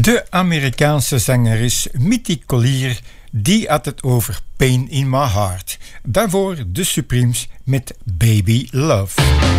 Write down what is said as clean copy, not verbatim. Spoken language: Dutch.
De Amerikaanse zangeres Mitty Collier, die had het over Pain in My Heart. Daarvoor de Supremes met Baby Love.